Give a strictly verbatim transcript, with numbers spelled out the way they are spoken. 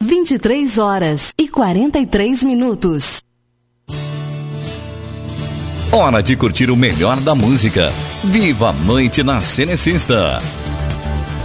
vinte e três horas e quarenta e três minutos. Hora de curtir o melhor da música. Viva a noite na Cenecista.